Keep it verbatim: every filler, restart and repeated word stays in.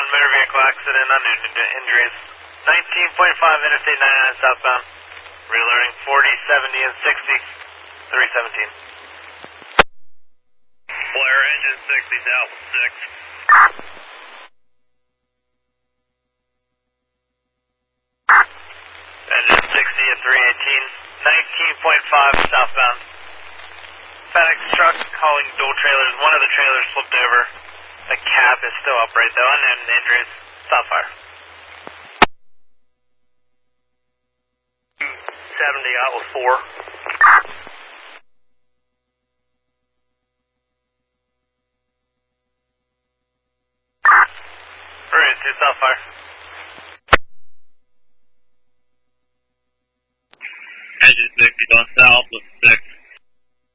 one motor vehicle accident, unknown injuries. nineteen point five Interstate ninety-nine southbound. Realerting forty, seventy, and sixty. three seventeen. Flare engine sixty, Alpha six. Engine sixty at three eighteen. nineteen point five southbound. FedEx truck hauling dual trailers. One of the trailers flipped over. The cab is still upright though. Unknown injuries. Southfire. seventy, Atlas four. Three two Southfire.